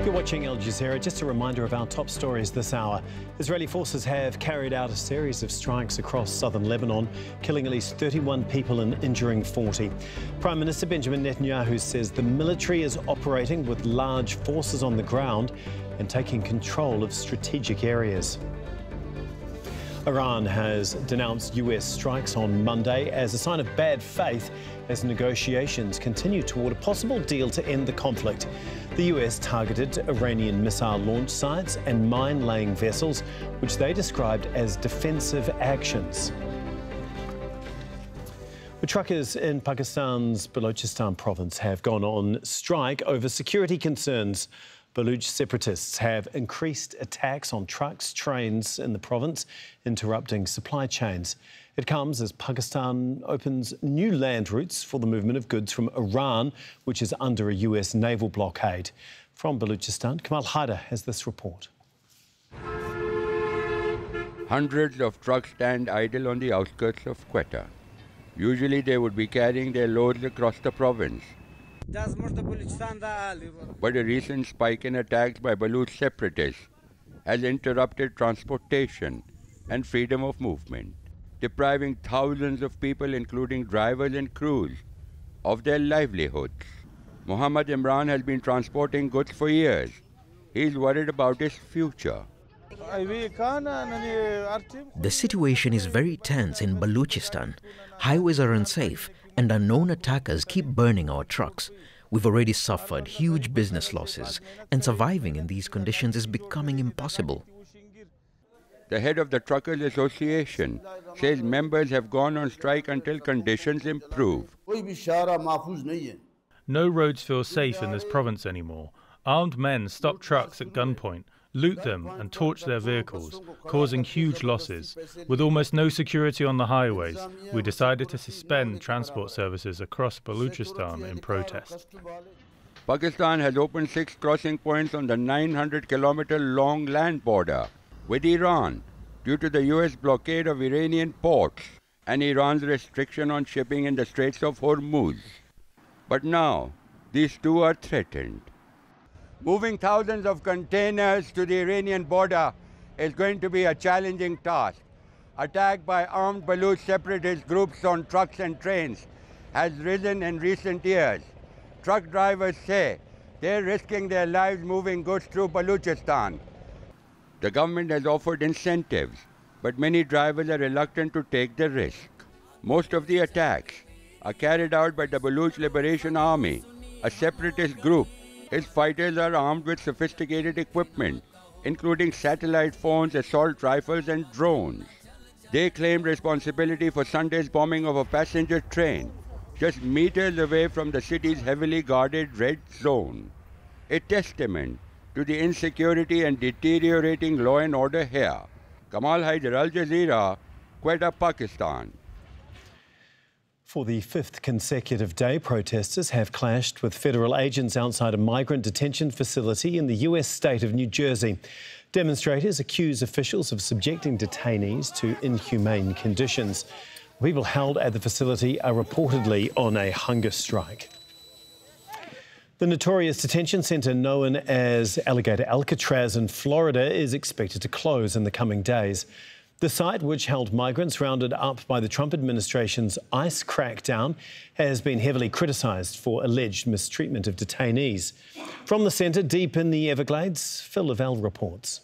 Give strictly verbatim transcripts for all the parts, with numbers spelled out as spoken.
You're watching Al Jazeera. Just a reminder of our top stories this hour. Israeli forces have carried out a series of strikes across southern Lebanon, killing at least thirty-one people and injuring forty. Prime Minister Benjamin Netanyahu says the military is operating with large forces on the ground and taking control of strategic areas. Iran has denounced U S strikes on Monday as a sign of bad faith as negotiations continue toward a possible deal to end the conflict. The U S targeted Iranian missile launch sites and mine-laying vessels, which they described as defensive actions. The truckers in Pakistan's Balochistan province have gone on strike over security concerns. Baluch separatists have increased attacks on trucks, trains in the province, interrupting supply chains. It comes as Pakistan opens new land routes for the movement of goods from Iran, which is under a U S naval blockade. From Balochistan, Kamal Haider has this report. Hundreds of trucks stand idle on the outskirts of Quetta. Usually they would be carrying their loads across the province. But a recent spike in attacks by Baluch separatists has interrupted transportation and freedom of movement, depriving thousands of people, including drivers and crews, of their livelihoods. Muhammad Imran has been transporting goods for years. He's worried about his future. The situation is very tense in Balochistan. Highways are unsafe and unknown attackers keep burning our trucks. We've already suffered huge business losses, and surviving in these conditions is becoming impossible. The head of the Truckers Association says members have gone on strike until conditions improve. No roads feel safe in this province anymore. Armed men stop trucks at gunpoint, loot them and torch their vehicles, causing huge losses. With almost no security on the highways, we decided to suspend transport services across Balochistan in protest. Pakistan has opened six crossing points on the nine hundred kilometer long land border with Iran due to the U S blockade of Iranian ports and Iran's restriction on shipping in the Straits of Hormuz. But now, these two are threatened. Moving thousands of containers to the Iranian border is going to be a challenging task. Attack by armed Baluch separatist groups on trucks and trains has risen in recent years. Truck drivers say they're risking their lives moving goods through Balochistan. The government has offered incentives, but many drivers are reluctant to take the risk. Most of the attacks are carried out by the Baluch Liberation Army, a separatist group. Its fighters are armed with sophisticated equipment, including satellite phones, assault rifles, and drones. They claimed responsibility for Sunday's bombing of a passenger train, just meters away from the city's heavily guarded red zone. A testament to the insecurity and deteriorating law and order here. Kamal Haider, Al Jazeera, Quetta, Pakistan. For the fifth consecutive day, protesters have clashed with federal agents outside a migrant detention facility in the U S state of New Jersey. Demonstrators accuse officials of subjecting detainees to inhumane conditions. People held at the facility are reportedly on a hunger strike. The notorious detention centre known as Alligator Alcatraz in Florida is expected to close in the coming days. The site, which held migrants rounded up by the Trump administration's ICE crackdown, has been heavily criticised for alleged mistreatment of detainees. From the centre, deep in the Everglades, Phil Lavelle reports.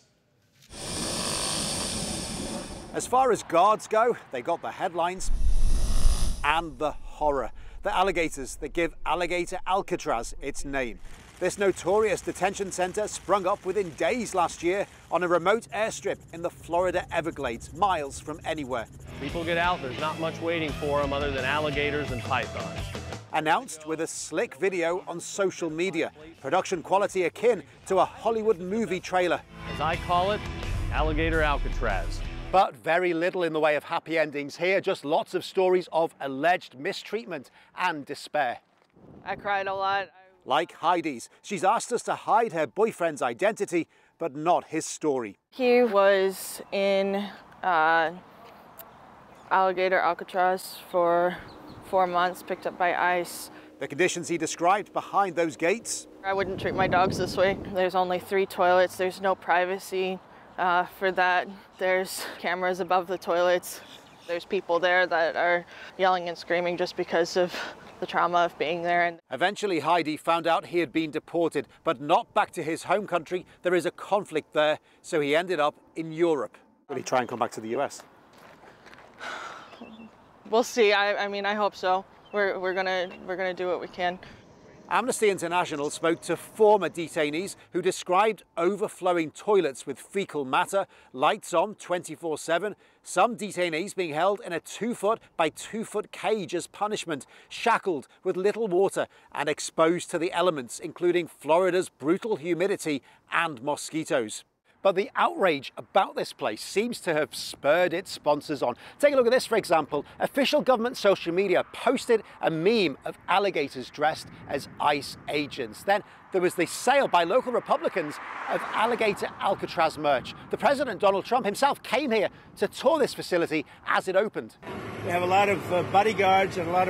As far as guards go, they got the headlines and the horror. The alligators that give Alligator Alcatraz its name. This notorious detention centre sprung up within days last year on a remote airstrip in the Florida Everglades, miles from anywhere. People get out, there's not much waiting for them other than alligators and pythons. Announced with a slick video on social media, production quality akin to a Hollywood movie trailer. As I call it, Alligator Alcatraz. But very little in the way of happy endings here, just lots of stories of alleged mistreatment and despair. I cried a lot. Like Heidi's, she's asked us to hide her boyfriend's identity, but not his story. He was in uh, Alligator Alcatraz for four months, picked up by ICE, The conditions he described behind those gates. I wouldn't treat my dogs this way. There's only three toilets. There's no privacy uh, for that. There's cameras above the toilets. There's people there that are yelling and screaming just because of the trauma of being there. And eventually, Heidi found out he had been deported, but not back to his home country. There is a conflict there, so he ended up in Europe. Will he try and come back to the U S? We'll see. I, I mean, I hope so. We're, we're gonna we're gonna do what we can. Amnesty International spoke to former detainees who described overflowing toilets with fecal matter, lights on twenty-four seven, some detainees being held in a two-foot by two-foot cage as punishment, shackled with little water and exposed to the elements, including Florida's brutal humidity and mosquitoes. But the outrage about this place seems to have spurred its sponsors on. Take a look at this, for example. Official government social media posted a meme of alligators dressed as ICE agents. Then there was the sale by local Republicans of alligator Alcatraz merch. The President, Donald Trump, himself came here to tour this facility as it opened. We have a lot of uh, bodyguards and a lot of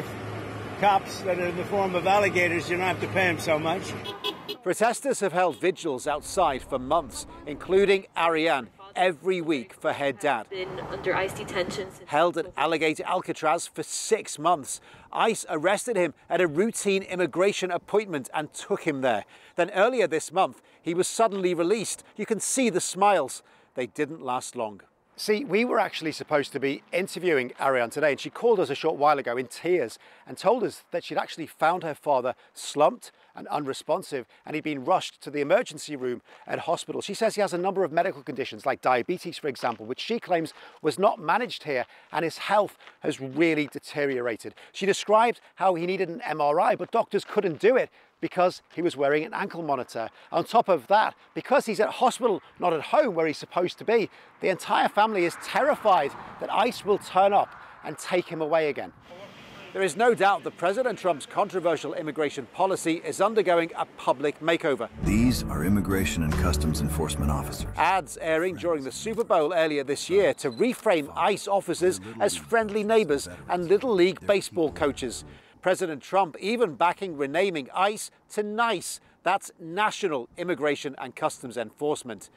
cops that are in the form of alligators. You don't have to pay them so much. Protesters have held vigils outside for months, including Ariane, every week for her dad. Been under ICE detention. Held at Alligator Alcatraz for six months. ICE arrested him at a routine immigration appointment and took him there. Then earlier this month, he was suddenly released. You can see the smiles. They didn't last long. See, we were actually supposed to be interviewing Ariane today, and she called us a short while ago in tears and told us that she'd actually found her father slumped and unresponsive, and he'd been rushed to the emergency room at hospital. She says he has a number of medical conditions, like diabetes, for example, which she claims was not managed here, and his health has really deteriorated. She described how he needed an M R I, but doctors couldn't do it because he was wearing an ankle monitor. On top of that, because he's at hospital, not at home where he's supposed to be, the entire family is terrified that ICE will turn up and take him away again. There is no doubt that President Trump's controversial immigration policy is undergoing a public makeover. These are Immigration and Customs Enforcement officers. Ads airing during the Super Bowl earlier this year to reframe ICE officers as friendly neighbors and Little League baseball coaches. President Trump even backing renaming ICE to NICE. That's National Immigration and Customs Enforcement.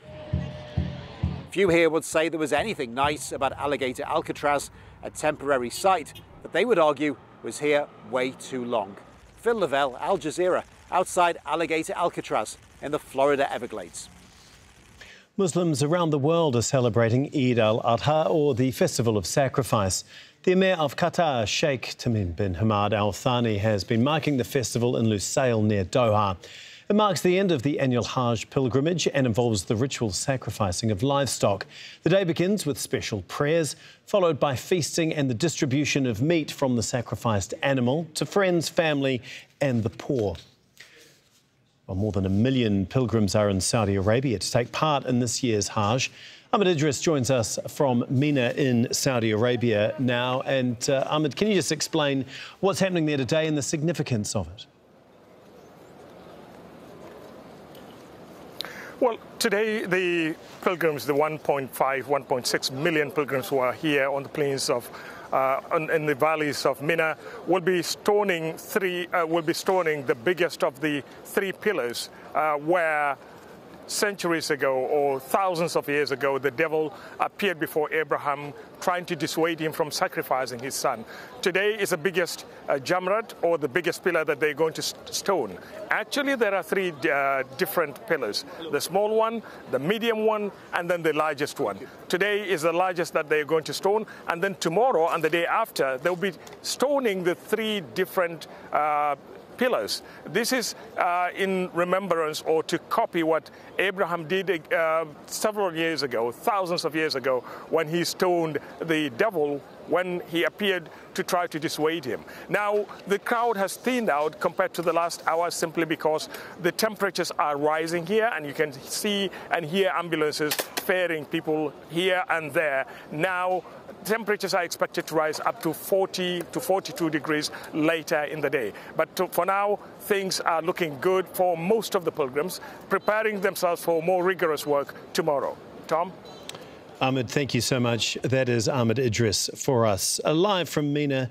Few here would say there was anything nice about Alligator Alcatraz, a temporary site that they would argue was here way too long. Phil Lavelle, Al Jazeera, outside Alligator Alcatraz in the Florida Everglades. Muslims around the world are celebrating Eid al-Adha, or the Festival of Sacrifice. The Emir of Qatar, Sheikh Tamim bin Hamad Al Thani, has been marking the festival in Lusail near Doha. It marks the end of the annual Hajj pilgrimage and involves the ritual sacrificing of livestock. The day begins with special prayers, followed by feasting and the distribution of meat from the sacrificed animal to friends, family and the poor. Well, more than a million pilgrims are in Saudi Arabia to take part in this year's Hajj. Ahmed Idris joins us from Mina in Saudi Arabia now. And uh, Ahmed, can you just explain what's happening there today and the significance of it? Well, today the pilgrims, the one point five, one point six million pilgrims who are here on the plains of, uh, in the valleys of Mina, will be stoning three, uh, will be stoning the biggest of the three pillars, uh, where centuries ago or thousands of years ago, the devil appeared before Abraham, trying to dissuade him from sacrificing his son. Today is the biggest uh, Jamrat, or the biggest pillar that they're going to st stone. Actually, there are three uh, different pillars: the small one, the medium one, and then the largest one. Today is the largest that they're going to stone, and then tomorrow and the day after, they'll be stoning the three different uh, pillars. This is uh, in remembrance or to copy what Abraham did uh, several years ago, thousands of years ago, when he stoned the devil when he appeared to try to dissuade him. Now, the crowd has thinned out compared to the last hour simply because the temperatures are rising here, and you can see and hear ambulances ferrying people here and there. Now, temperatures are expected to rise up to forty to forty-two degrees later in the day. But to, for now, things are looking good for most of the pilgrims, preparing themselves for more rigorous work tomorrow. Tom? Ahmed, thank you so much. That is Ahmed Idris for us, live from Mina.